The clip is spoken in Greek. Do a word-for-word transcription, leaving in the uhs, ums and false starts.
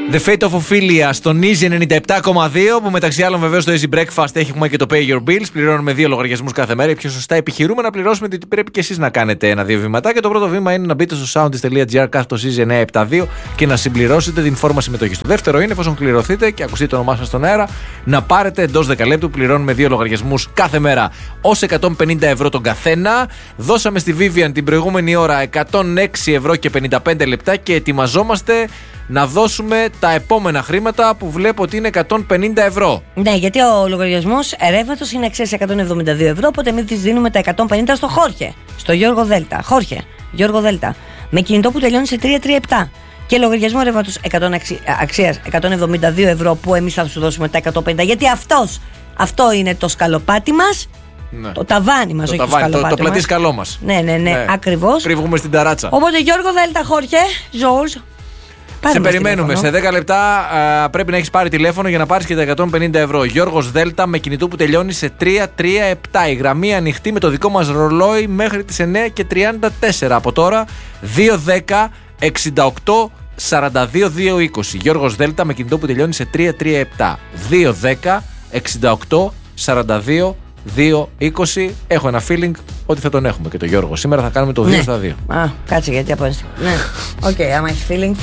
The Fate of Ophelia στον Easy ενενήντα επτά κόμμα δύο, που μεταξύ άλλων βεβαίως το Easy Breakfast έχουμε και το Pay Your Bills. Πληρώνουμε δύο λογαριασμούς κάθε μέρα. Πιο σωστά επιχειρούμε να πληρώσουμε, διότι πρέπει και εσείς να κάνετε ένα-δύο βήματα. Και το πρώτο βήμα είναι να μπείτε στο soundist.gr κάθετο Easy εννιακόσια εβδομήντα δύο και να συμπληρώσετε την φόρμα συμμετοχής. Το δεύτερο είναι, εφόσον κληρωθείτε και ακουστείτε το όνομά σας στον αέρα, να πάρετε εντός δεκαλέπτου. Πληρώνουμε δύο λογαριασμούς κάθε μέρα ως εκατόν πενήντα ευρώ τον καθένα. Δώσαμε στη Vivian την προηγούμενη ώρα εκατόν έξι ευρώ και πενήντα πέντε λεπτά και ετοιμαζόμαστε να δώσουμε τα επόμενα χρήματα που βλέπω ότι είναι εκατόν πενήντα ευρώ. Ναι, γιατί ο λογαριασμός ρεύματος είναι αξίας εκατόν εβδομήντα δύο ευρώ, οπότε εμείς τις δίνουμε τα εκατόν πενήντα στο Χόρχε, στο Γιώργο Δέλτα. Χόρχε, Γιώργο Δέλτα. Με κινητό που τελειώνει σε τρία τρία επτά. Και λογαριασμό ρεύματος αξίας εκατόν εβδομήντα δύο ευρώ που εμείς θα σου δώσουμε τα εκατόν πενήντα. Γιατί αυτός, αυτό είναι το σκαλοπάτι μας. Ναι. Το ταβάνι μας, όχι ταβάνι, το σκαλοπάτι. Το, το πλατή σκαλό μας. Ναι, ναι, ναι, ναι. Ακριβώς. Πριν βγούμε στην ταράτσα. Οπότε Γιώργο Δέλτα, Χόρχε, Ζόρζ. Σε περιμένουμε. Σε δέκα λεπτά α, πρέπει να έχεις πάρει τηλέφωνο για να πάρεις και τα εκατόν πενήντα ευρώ. Γιώργος Δέλτα με κινητό που τελειώνει σε τρία τρία επτά. Η γραμμή ανοιχτή με το δικό μας ρολόι μέχρι τις εννιά και τριάντα τέσσερα. Από τώρα δύο δέκα εξήντα οκτώ σαράντα δύο δύο είκοσι. Γιώργος Δέλτα με κινητό που τελειώνει σε τρία τρία επτά. δύο δέκα εξήντα οκτώ σαράντα δύο δύο είκοσι. Έχω ένα feeling ότι θα τον έχουμε και τον Γιώργο. Σήμερα θα κάνουμε το δύο στα δύο. Α, κάτσε γιατί από ναι. Οκ, okay, άμα έχει feeling.